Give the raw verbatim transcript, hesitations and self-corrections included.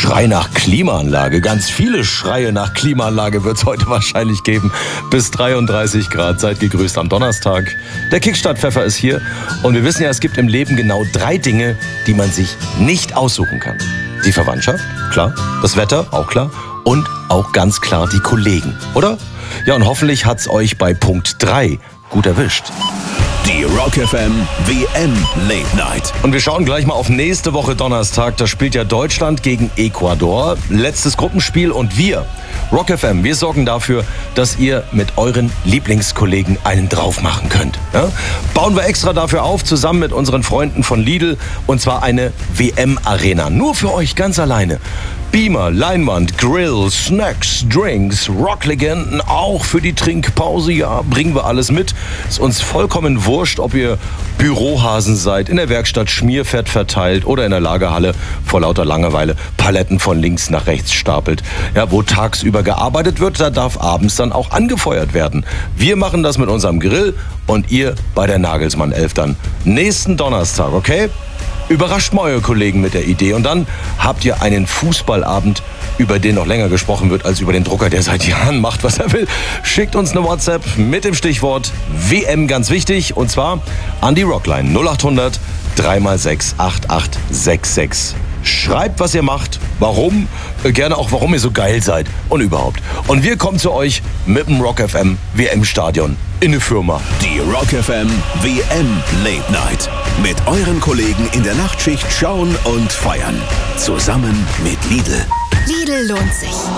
Schrei nach Klimaanlage. Ganz viele Schreie nach Klimaanlage wird es heute wahrscheinlich geben. Bis dreiunddreißig Grad. Seid gegrüßt am Donnerstag. Der Kickstart-Pfeffer ist hier. Und wir wissen ja, es gibt im Leben genau drei Dinge, die man sich nicht aussuchen kann. Die Verwandtschaft, klar. Das Wetter, auch klar. Und auch ganz klar die Kollegen, oder? Ja, und hoffentlich hat's euch bei Punkt drei gut erwischt. Die Rock F M W M Late Night. Und wir schauen gleich mal auf nächste Woche Donnerstag. Da spielt ja Deutschland gegen Ecuador. Letztes Gruppenspiel und wir, Rock F M, wir sorgen dafür, dass ihr mit euren Lieblingskollegen einen drauf machen könnt. Ja? Bauen wir extra dafür auf, zusammen mit unseren Freunden von Lidl. Und zwar eine W M-Arena. Nur für euch ganz alleine. Beamer, Leinwand, Grill, Snacks, Drinks, Rocklegenden, auch für die Trinkpause, ja, bringen wir alles mit. Ist uns vollkommen wurscht, ob ihr Bürohasen seid, in der Werkstatt Schmierfett verteilt oder in der Lagerhalle vor lauter Langeweile Paletten von links nach rechts stapelt. Ja, wo tagsüber gearbeitet wird, da darf abends dann auch angefeuert werden. Wir machen das mit unserem Grill und ihr bei der Nagelsmann elf dann nächsten Donnerstag, okay? Überrascht mal eure Kollegen mit der Idee und dann habt ihr einen Fußballabend, über den noch länger gesprochen wird als über den Drucker, der seit Jahren macht, was er will. Schickt uns eine WhatsApp mit dem Stichwort W M, ganz wichtig, und zwar an die Rockline null acht hundert drei mal sechs acht acht sechs sechs. Schreibt, was ihr macht, warum, äh, gerne auch, warum ihr so geil seid und überhaupt. Und wir kommen zu euch mit dem Rock F M W M-Stadion in eine Firma. Die Rock F M W M Late Night. Mit euren Kollegen in der Nachtschicht schauen und feiern. Zusammen mit Lidl. Lidl lohnt sich.